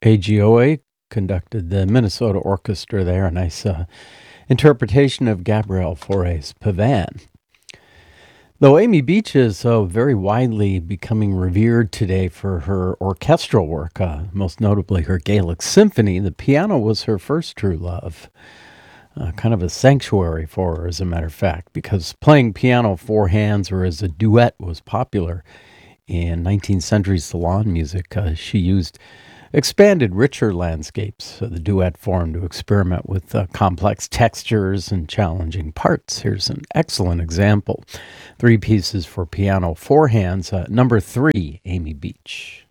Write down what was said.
AGOA conducted the Minnesota Orchestra there. A nice interpretation of Gabriel Fauré's Pavane. Though Amy Beach is very widely becoming revered today for her orchestral work, most notably her Gaelic Symphony, the piano was her first true love. Kind of a sanctuary for her, as a matter of fact, because playing piano four hands or as a duet was popular in 19th century salon music. She used expanded, richer landscapes, the duet form, to experiment with complex textures and challenging parts. Here's an excellent example. Three pieces for piano, four hands. Number 3, Amy Beach.